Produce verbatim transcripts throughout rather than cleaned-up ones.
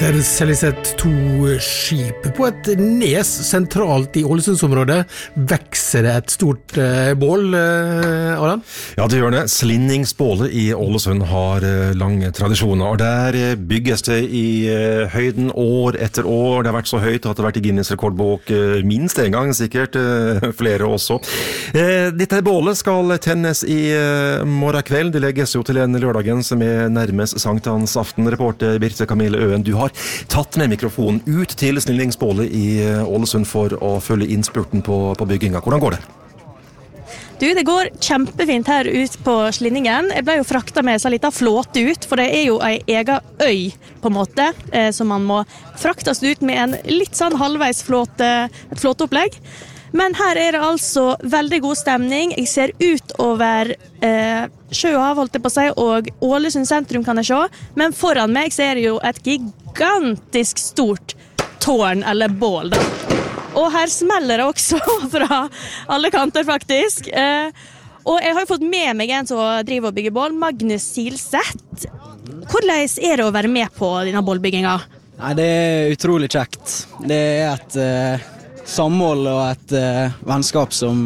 Der selges et to skip på et nes sentralt i Ålesundsområdet. Vekser det et stort uh, bål, uh, Adam? Ja, det gjør det. Slinningsbålet i Ålesund har uh, lange tradisjoner, og der uh, bygges det i uh, høyden år etter år. Det har vært så høyt at det har vært i Guinness rekordbok uh, minst en gang, sikkert uh, flere også. Uh, dette bålet skal tennes i uh, morgen kveld. Det legges jo til en lørdagen som er nærmest Sankthans aften. Reporter Birte Camille Øen, du har tatt med mikrofonen ut til Slinningsbålet i Ålesund for å følge innspurten på, på bygginga. Hvordan går det? Du, det går kjempefint her ut på Slinningen. Jeg ble jo frakta med så litt av flåte ut, for det er jo en egen øy på en måte, eh, som man må fraktes ut med en litt sånn halvveis flåte, et flåteopplegg. Men her er det altså veldig god stemning. Jeg ser ut over eh, sjø og hav, holdt jeg på å si, og Ålesund sentrum kan jeg se. Men foran meg ser jeg jo et gigantisk stort tårn eller bål da. Og her smeller det også fra alle kanter faktisk. Eh, og jeg har jo fått med meg en som driver og bygger bål, Magnus Silseth. Hvordan er det å være med på denne bålbygginga? Nei, det er utrolig kjekt. Det er et uh, samhold og et uh, vennskap som,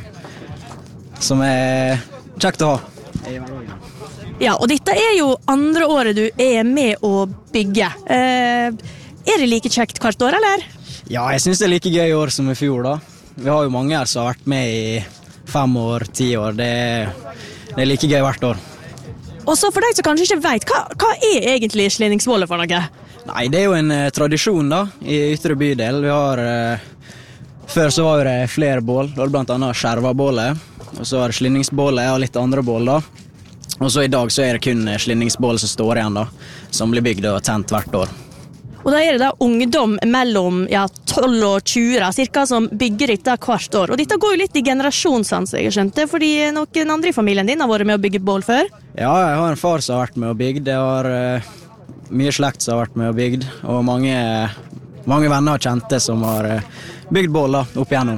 uh, som er kjekt å ha. Ja, og dette er jo andre året du er med å bygge. Uh, er det like kjekt hvert år, eller? Ja, jeg synes det er like gøy i år som i fjor da. Vi har jo mange her som har vært med i fem år, ti år. Det er, det er like gøy hvert år. Og så for deg som kanskje ikke vet, hva, hva er egentlig Slinningsbålet for noe? Nei, det er jo en uh, tradisjon da, i ytre bydel. Vi har, uh, før så var det flere bål, da var det blant annet Skjervabålet, og så var det Slinningsbålet og litt andre bål da. Og så i dag så er det kun Slinningsbålet som står igjen da, som blir bygd og tent hvert år. Og da er det da ungdom mellom ja, tolv og tjue, cirka, som bygger dette hvert år. Og dette går jo litt i generasjonssans, jeg skjønte, fordi noen andre i familien din har vært med å bygge bål før. Ja, jeg har en far som har vært med å bygge. Det har uh, mye slekt som har vært med å bygge, og mange, mange venner og kjente som har uh, bygd bål da, opp igjennom.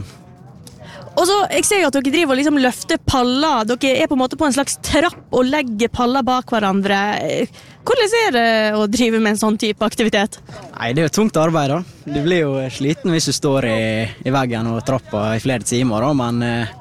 Og så, jeg ser jo at dere driver og liksom løfter paller. Dere er på en måte på en slags trapp og legger paller bak hverandre. Hvordan er det å drive med en sånn type aktivitet? Nei, det er jo tungt arbeid da. Du blir jo sliten hvis du står i, i veggen og trappa i flere timer da, men,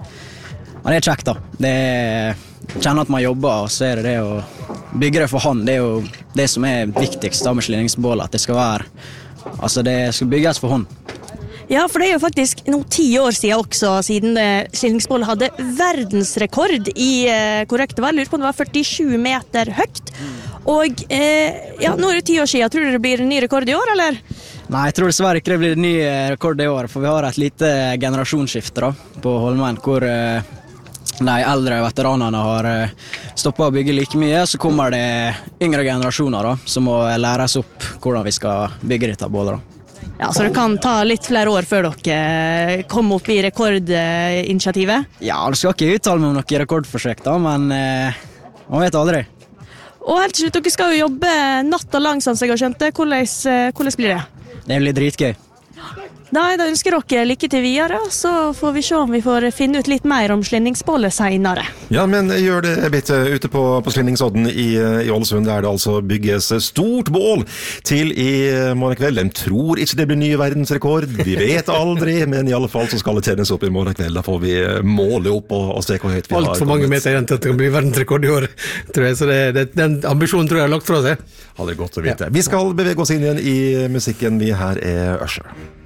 men det er kjekt da. Det er, kjenner at man jobber, og så er det det å bygge det for hånd. Det er jo det som er viktigst da med Slinningsbålet, at det skal være, altså det skal bygges for hånd. Ja, for det er jo faktisk noen ti år siden også, siden Slinningsbålet hadde verdensrekord i eh, korrekt var. Jeg lurer på om det var førtisju meter høyt. Og eh, ja, nå er det ti år siden. Tror du det blir en ny rekord i år, eller? Nei, jeg tror dessverre ikke det blir en ny rekord i år, for vi har et lite generasjonsskifte da, på Holmen, hvor eh, de eldre veteranene har eh, stoppet å bygge like mye. Så kommer det yngre generasjoner da, som må læres opp hvordan vi skal bygge dette bålet da. Ja, så det kan ta litt flere år før dere kommer opp i rekordinitiativet? Ja, du skal ikke uttale meg om noen rekordforsøk da, men eh, man vet aldri. Og helt til slutt, dere skal jo jobbe natt og lang, sånn som jeg har skjønt det. Hvordan, hvordan blir det? Det blir dritgøy. Nei, da ønsker dere lykke til videre, så får vi se om vi får finne ut litt mer om Slinningsbålet senere. Ja, men gjør det bitt ute på, på Slinningsodden i, i Ålesund, der det altså bygges stort bål til i morgen kveld. De tror ikke det blir ny verdensrekord, vi vet aldri, men i alle fall så skal det tennes opp i morgen kveld. Da får vi måle opp og, og se hvor høyt vi har. Alt for mange meter igjen til at det kan bli verdensrekord i år, tror jeg, så det, det, den ambisjonen tror jeg har lagt fra seg. Ja, det er godt å vite. Ja. Vi skal bevege oss inn igjen i musikken. Vi her er Usher.